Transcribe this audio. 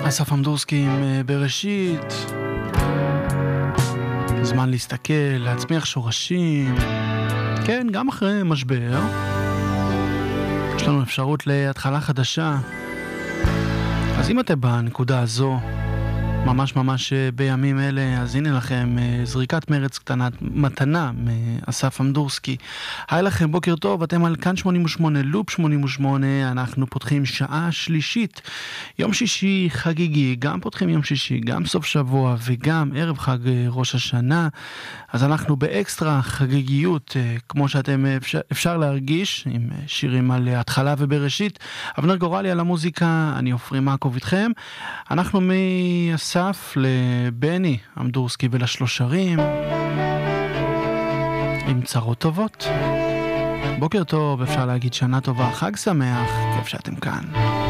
אסף אמדורסקי עם בראשית. זמן להסתכל, להצמיח שורשים. כן, גם אחרי משבר יש לנו אפשרות להתחלה חדשה. אז אם אתם בנקודה הזו ממש בימים אלה, אז הנה לכם זריקת מרץ קטנה, מתנה מאסף אמדורסקי. היי לכם, בוקר טוב, אתם על כאן 88, לופ 88, אנחנו פותחים שעה שלישית, יום שישי חגיגי, גם פותחים יום שישי, גם סוף שבוע וגם ערב חג ראש השנה, אז אנחנו באקסטרה חגיגיות, כמו שאתם אפשר להרגיש, עם שירים על התחלה ובראשית. אבנר גורלי על המוזיקה, אני עופרי מקוב איתכם, אנחנו מאסף לבני אמדורסקי ולשלושרים עם צרות טובות. בוקר טוב, אפשר להגיד שנה טובה, חג שמח, כיף שאתם כאן.